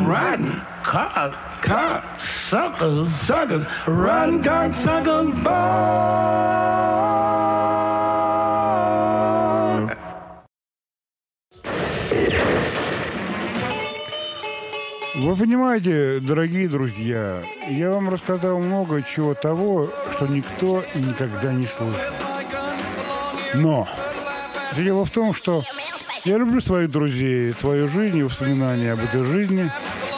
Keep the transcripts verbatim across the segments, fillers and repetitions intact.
Run, cock, cock, suckers, suckers, run, cock, suckers, ball. Вы понимаете, дорогие друзья, я вам рассказал много чего того, что никто и никогда не слышал. Но дело в том, что я люблю своих друзей, свою жизнь и воспоминания об этой жизни,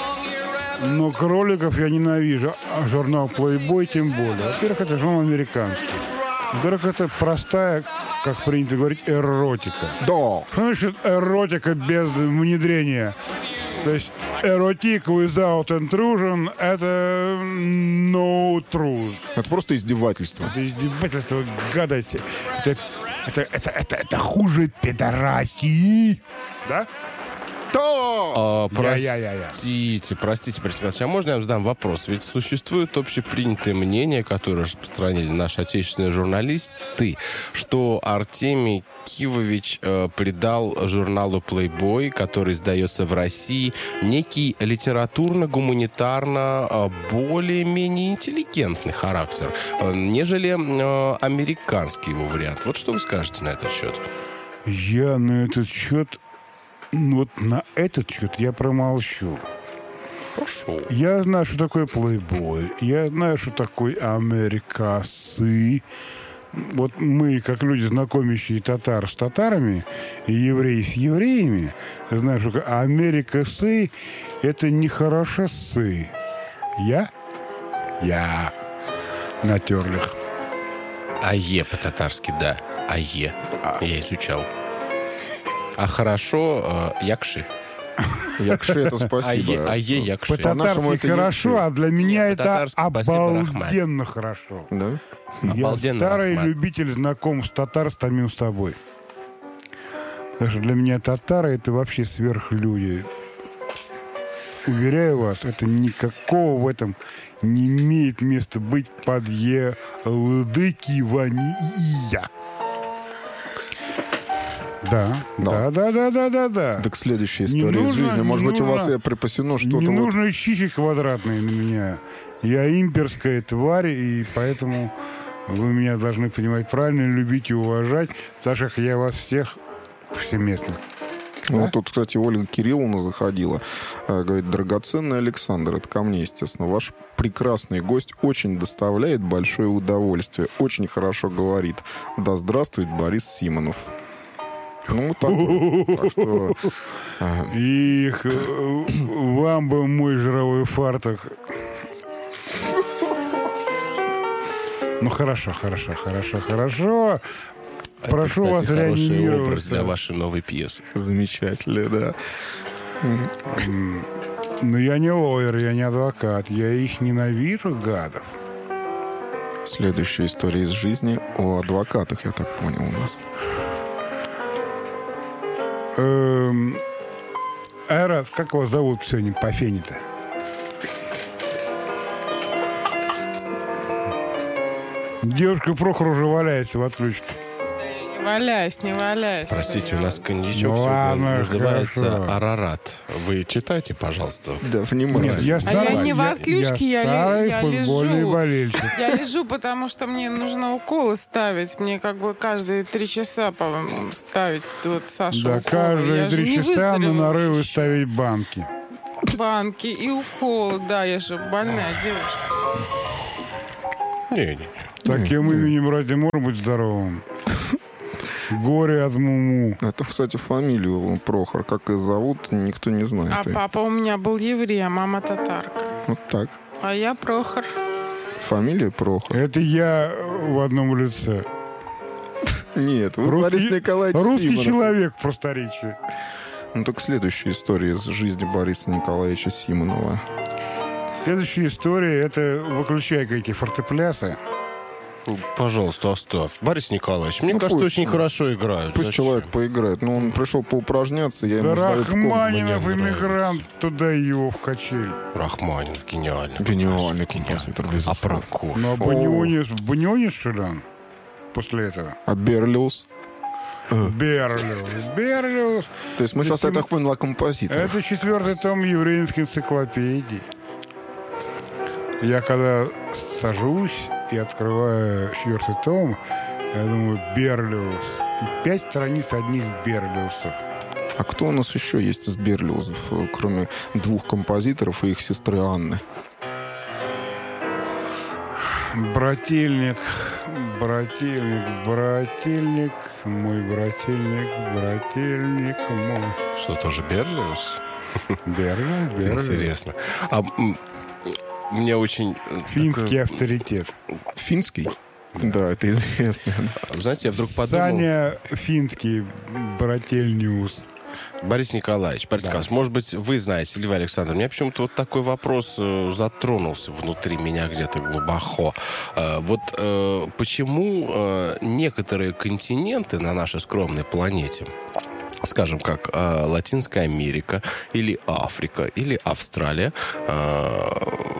но кроликов я ненавижу, а журнал Playboy тем более. Во-первых, это журнал американский. Во-вторых, это простая, как принято говорить, эротика. Да. Что значит эротика без внедрения? То есть эротик without intrusion — это no truth. Это просто издевательство. Это издевательство, гадость. Это, это, это, это, это хуже пидорасии. Да? Да! А, Я, я, я, я. простите, простите, Борис, а можно я вам задам вопрос? Ведь существует общепринятое мнение, которое распространили наши отечественные журналисты, что Артемий Кивович э, придал журналу Playboy, который издается в России, некий литературно-гуманитарно э, более-менее интеллигентный характер, э, нежели э, американский его вариант. Вот что вы скажете на этот счет? Я на этот счет... Вот на этот счет я промолчу. Хорошо. Я знаю, что такое Playboy. Я знаю, что такое Америкасы. Вот мы, как люди, знакомящие татар с татарами и евреи с евреями, знаем, что Америкасы — это не хорошасы. Я? Я на терлях. АЕ по-татарски, да. АЕ. Я изучал. А хорошо, э, якши. Якши, это спасибо. АЕ, АЕ якши. По-татарски хорошо, а для меня это По-татарски спасибо, обалденно хорошо. Да? Я Обалденно, старый Рахман. любитель знаком с татар с самим собой. Потому что для меня татары — это вообще сверхлюди. Уверяю вас, это никакого в этом не имеет места быть подъелдыкивания. Да, да, да, да, да, да, да. Так следующая Не история из нужно, жизни. Может не быть, у вас нужно. и припасено что-то... Не вот- нужно щичек квадратные на меня. Я имперская тварь, и поэтому вы меня должны понимать правильно, любить и уважать, так же, как я вас всех всеместно. Вот Да? тут, кстати, Ольга Кирилловна заходила. Э, Говорит, драгоценный Александр, это ко мне, естественно. Ваш прекрасный гость очень доставляет большое удовольствие. Очень хорошо говорит. Да здравствует Борис Симонов. Ну, вот так вот. Так что, ага. Их, э, вам бы мой жировой фартук. Ну, хорошо, хорошо, хорошо, хорошо. Прошу это, вас кстати, хороший образ реанимироваться. для вашей новой пьесы. Замечательно, да. Но я не лоер, я не адвокат. Я их ненавижу, гадов. Следующая история из жизни о адвокатах, я так понял, у нас. Эм, Айрат, как вас зовут сегодня по фене-то? Девушка Прохор уже валяется в отключке. Не валяюсь, не валяюсь. Простите, у нас коньячок Ну сегодня ладно, называется хорошо. Арарат. Вы читайте, пожалуйста. Да, внимание. Нет, я А старый, я не в отключке, я, старый ли- я футбольный лежу. болельщик. Я лежу, потому что мне нужно уколы ставить. Мне как бы каждые три часа, по-моему, ставить вот Саша Да, уколы. каждые Я же три не часа на выздоровела нарывы еще. ставить банки. Банки и уколы, да, я же больная девушка. Не-не. Таким именем ради может быть здоровым. Горе от муму. Это, кстати, фамилию Прохор. Как ее зовут, никто не знает. А папа у меня был еврей, а мама татарка. Вот так. А я Прохор. Фамилия Прохор. Это я в одном лице. Нет, вы Русский- Борис Николаевич Русский Симонов. человек, просторечие. Ну, так следующая история из жизни Бориса Николаевича Симонова. Следующая история — это выключай-ка эти фортеплясы. Пожалуйста, оставь. Борис Николаевич, мне Ну, кажется, пусть. очень хорошо играют. Пусть Зачем? человек поиграет. Ну, он пришел поупражняться, я ему Да сдаю в комнату. Рахманинов, мне иммигрант, туда его в качель. Рахманинов, гениально. Гениальный Конечно, композитор, А безусловно. Прокофьев? Ну, а Банионис, Банионис, что ли, он? После этого? А Берлиус? Берлиус. Берлиус. То есть мы сейчас, я так понял, о композиторах. Это четвертый том еврейской энциклопедии. Я когда сажусь и открываю четвертый том, я думаю, Берлиус. И пять страниц одних Берлиусов. А кто у нас еще есть из Берлиусов, кроме двух композиторов и их сестры Анны? Брательник, брательник, брательник, мой брательник, брательник мой. Что, тоже Берлиус? Берлиус, Берлиус. Интересно. А м, мне очень... Финский такой- авторитет. Финский? Да, это известно. Знаете, я вдруг подумал... Саня Финский, брательниус. Борис Николаевич, Борис Николаевич, может быть, вы знаете, или вы, Александр, меня почему-то вот такой вопрос э, затронулся внутри меня где-то глубоко. Э, вот э, почему э, некоторые континенты на нашей скромной планете, скажем, как э, Латинская Америка или Африка или Австралия, э,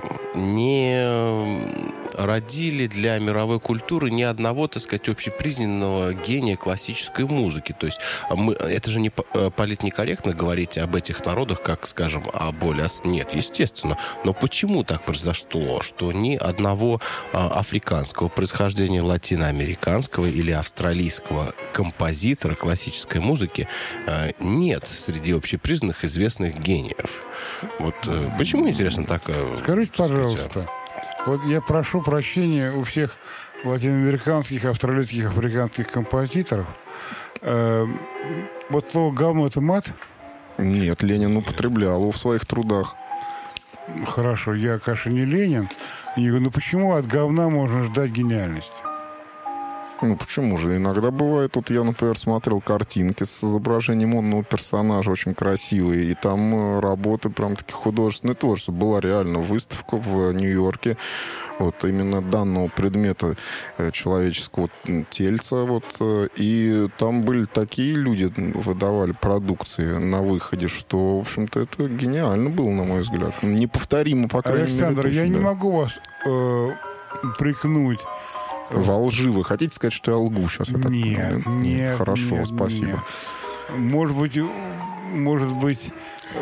не родили для мировой культуры ни одного, так сказать, общепризнанного гения классической музыки. То есть мы, это же не политнекорректно говорить об этих народах, как, скажем, о более... Нет, естественно. Но почему так произошло, что ни одного а, африканского происхождения, латиноамериканского или австралийского композитора классической музыки а, нет среди общепризнанных известных гениев? Вот а, почему, интересно, так... Скажите, пожалуйста, вот я прошу прощения у всех латиноамериканских, австралийских, африканских композиторов. Э, вот слово «говно» — это мат? Нет, Ленин употреблял его в своих трудах. Хорошо, я, конечно, не Ленин. Я говорю, ну почему от говна можно ждать гениальности? Ну, почему же? Иногда бывает, вот я, например, смотрел картинки с изображением умного персонажа, очень красивые, и там э, работы прям таки художественные тоже. Была реально выставка в Нью-Йорке вот именно данного предмета э, человеческого тельца, вот, э, и там были такие люди, выдавали продукции на выходе, что, в общем-то, это гениально было, на мой взгляд. Неповторимо, по крайней Александр, мере, я точно, не да. могу вас э, упрекнуть. Во лжи вы хотите сказать, что я лгу сейчас? Я так Нет, понимаю? нет, Хорошо, нет, спасибо. нет. Может быть, может быть,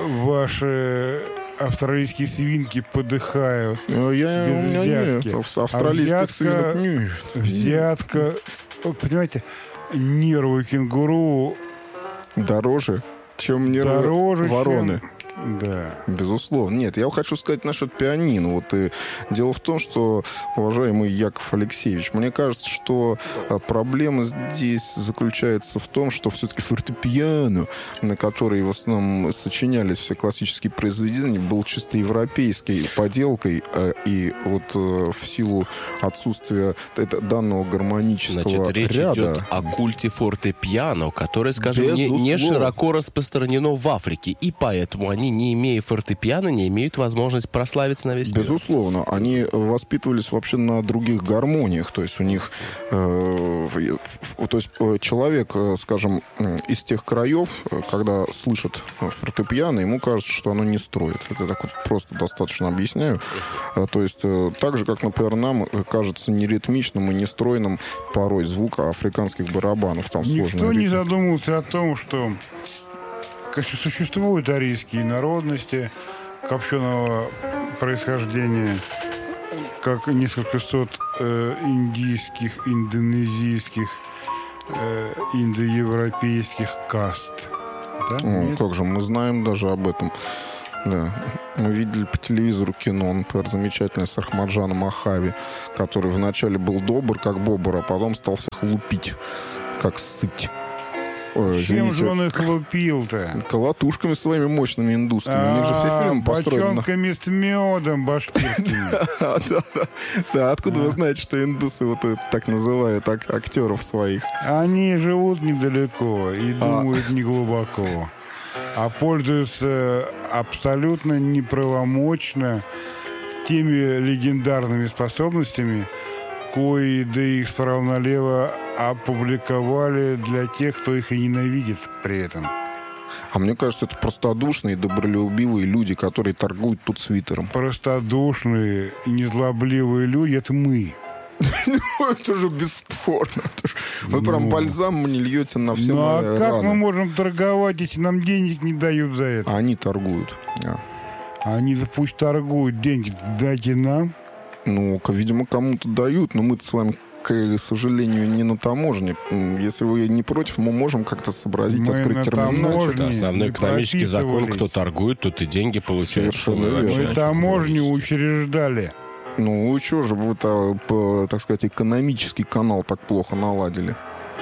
ваши австралийские свинки подыхают. Ну, я, без у меня взятки. нет. В австралийских А взятка- свинок нет. Взятка, вот, понимаете, нервы кенгуру Дороже, чем нервы дороже, вороны. чем... Да. Безусловно. Нет, я хочу сказать насчет пианино. Вот, и дело в том, что, уважаемый Яков Алексеевич, мне кажется, что а, проблема здесь заключается в том, что все-таки фортепиано, на который в основном сочинялись все классические произведения, был чисто европейской поделкой, а, и вот а, в силу отсутствия это, данного гармонического Значит, речь ряда... идет о культе фортепиано, которое, скажем, не, не Безусловно. широко распространено в Африке. И поэтому они, не имея фортепиано, не имеют возможности прославиться на весь мир. Безусловно. Они воспитывались вообще на других гармониях. То есть у них... Э, в- то есть э, человек, э, скажем, э, из тех краев, э, когда слышит фортепиано, ему кажется, что оно не строит. Это так вот просто достаточно объясняю. Э, то есть э, так же, как, например, нам э, кажется неритмичным и нестройным порой звук африканских барабанов. Там Никто сложный не ритм. задумывался о том, что, конечно, существуют арийские народности копченого происхождения, как несколько сот э, индийских, индонезийских, э, индоевропейских каст. Да? О, Нет? как же, мы знаем даже об этом. Да. Мы видели по телевизору кино, например, замечательное с Ахмаджаном Махави, который вначале был добр, как бобр, а потом стал всех лупить, как сыть. Ой, Чем извините, же он их лупил-то? колотушками своими мощными индусскими. У них же все А, фильмы построены. на- бочонками с медом башкирскими. Да, да, да. Да, откуда вы знаете, что индусы вот это так называют ак- актеров своих? Они живут недалеко и А. думают неглубоко, а пользуются абсолютно неправомочно теми легендарными способностями, кои, да их справа-налево опубликовали для тех, кто их и ненавидит при этом. А мне кажется, это простодушные, добролюбивые люди, которые торгуют тут свитером. Простодушные, незлобливые люди — это мы. Это же бесспорно. Вы прям бальзам мне льете на все Ну мои а как раны. мы можем торговать, если нам денег не дают за это? А они торгуют. А. Они пусть торгуют, деньги дайте нам. Ну, к- видимо, кому-то дают, но мы-то с вами, к сожалению, не на таможне. М, Если вы не против, мы можем как-то сообразить, Мы открыть на терминал. таможне. Это основной не экономический закон. прописывались. Кто торгует, тот и деньги получает. Совершенно Что вы верно. вообще Мы о чем таможню говорите? учреждали. Ну, что же вы, та- по, так сказать, экономический канал так плохо наладили?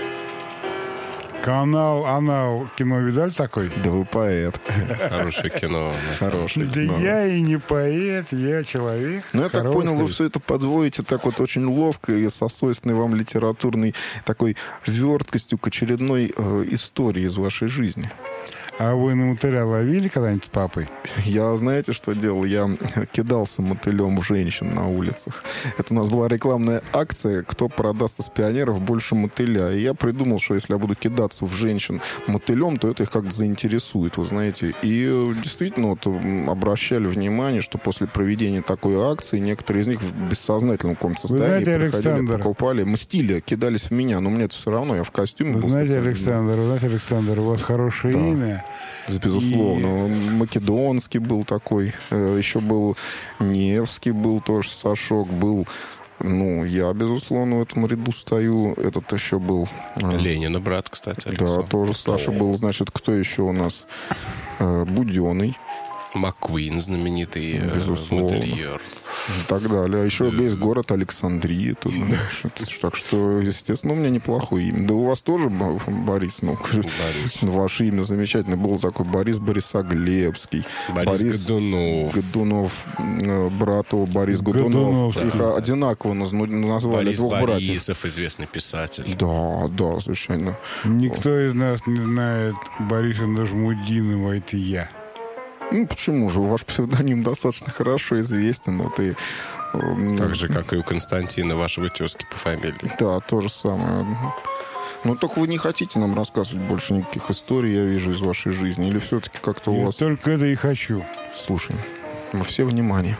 Канал, она кино видали такой? Да вы поэт. Хорошее кино. на самом Хороший. Да кино. я и не поэт, я человек. Ну, я так хороший. понял, вы все это подводите так вот очень ловко и со свойственной вам литературной такой верткостью к очередной э, истории из вашей жизни. А вы на мотыля ловили когда-нибудь с папой? Я, знаете, что делал? Я кидался мотылем в женщин на улицах. Это у нас была рекламная акция «Кто продаст из пионеров больше мотыля». И я придумал, что если я буду кидаться в женщин мотылем, то это их как-то заинтересует, вы знаете. И э, действительно вот, м, обращали внимание, что после проведения такой акции некоторые из них в бессознательном каком-то состоянии знаете, приходили, Александр, покупали, мстили, кидались в меня. Но мне это все равно, я в костюме Вы был знаете, специально. Александр, вы знаете, Александр, у вас хорошее Да. имя. Безусловно. Македонский был такой. э, Еще был Невский, был тоже Сашок. Был, ну, я, безусловно, в этом ряду стою. Этот еще был... э, Ленина, брат, кстати. Да, Александр. тоже Саша был. Значит, кто еще у нас? Э, Буденный Маккуин, знаменитый э, Безусловно. модельер. и так далее. А еще весь город Александрия. Тут, знаешь, это- так что, естественно, у меня неплохое имя. Да у вас тоже, Б- Борис, ну, Борис. ваше имя замечательное. Был такой Борис Борисоглебский. Борис Годунов. Годунов, э, брат его Борис Годунов. Годунов, Их да. одинаково назну- назвали, Борис двух братьев. Борисов, известный писатель. Да, да, совершенно. Никто из нас не знает Бориса Нажмудинова, это я. Ну, почему же? Ваш псевдоним достаточно хорошо известен. Вот и, э, Так же, как и у Константина, вашего тезки по фамилии. Да, то же самое. Но только вы не хотите нам рассказывать больше никаких историй, я вижу, из вашей жизни. Или все-таки как-то у Я вас... только это и хочу. Слушаем. Мы все внимание.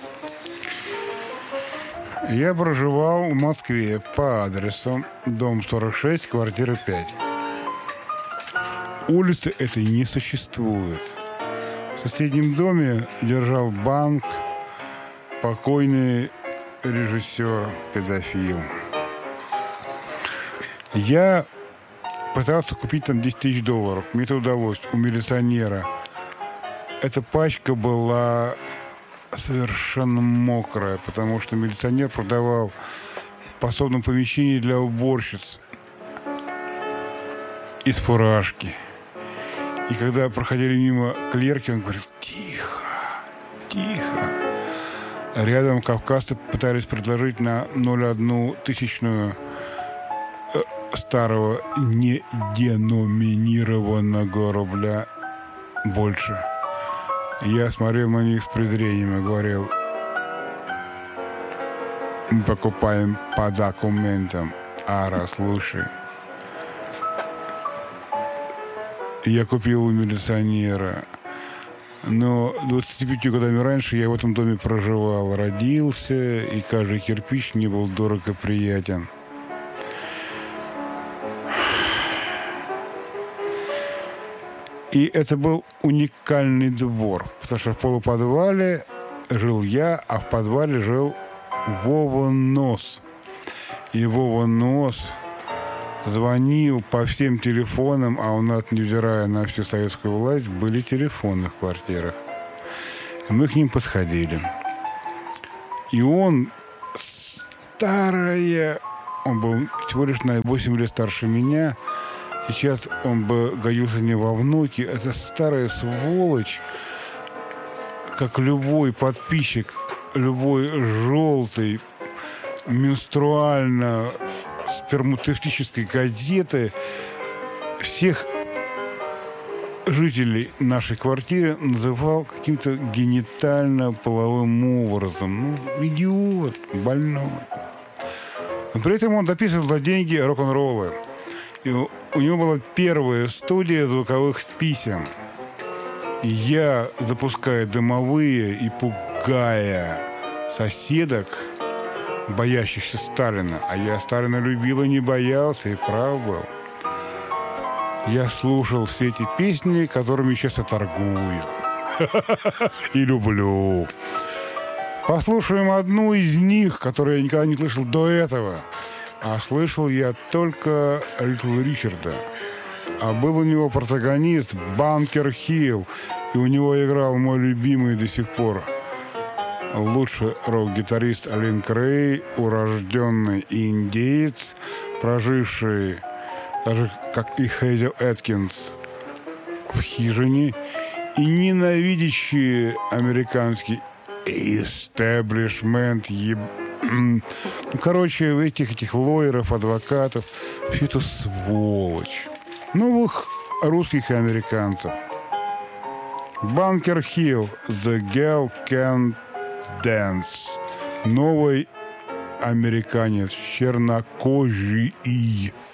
Я проживал в Москве по адресу дом сорок шесть, квартира пять. Улицы этой не существует. В соседнем доме держал банк покойный режиссер, педофил. Я пытался купить там десять тысяч долларов. Мне это удалось у милиционера. Эта пачка была совершенно мокрая, потому что милиционер продавал в подсобном помещении для уборщиц из фуражки. И когда проходили мимо клерки, он говорил: тихо, тихо. Рядом кавказцы пытались предложить на ноль целых одну тысячную э, старого неденоминированного рубля больше. Я смотрел на них с презрением и говорил: мы покупаем по документам, ара, слушай. Я купил у милиционера. Но двадцатью пятью годами раньше я в этом доме проживал, родился, и каждый кирпич мне был дорог и приятен. И это был уникальный двор, потому что в полуподвале жил я, а в подвале жил Вова Нос. И Вова Нос звонил по всем телефонам, а у нас, невзирая на всю советскую власть, были телефоны в квартирах. И мы к ним подходили. И он старая, он был всего лишь на восемь лет старше меня. Сейчас он бы годился не во внуки. Это старая сволочь, как любой подписчик, любой желтый, менструально сперматовтической газеты, всех жителей нашей квартиры называл каким-то генитально-половым образом. Ну, идиот, больной. Но при этом он дописывал за деньги рок-н-роллы. И у него была первая студия звуковых писем. И я, запуская дымовые и пугая соседок, боящихся Сталина. А я Сталина любил и не боялся, и прав был. Я слушал все эти песни, которыми сейчас я торгую. И люблю. Послушаем одну из них, которую я никогда не слышал до этого. А слышал я только Литл Ричарда. А был у него протагонист Банкер Хилл. И у него играл мой любимый до сих пор лучший рок-гитарист Ален Крей, урожденный индеец, проживший, так же, как и Хейзел Эткинс, в хижине, и ненавидящий американский истеблишмент, еб... ну, короче, этих этих лоеров, адвокатов, всю эту сволочь. Новых русских и американцев. Банкер Хилл, The Girl Can Dance. Новый американец, чернокожий.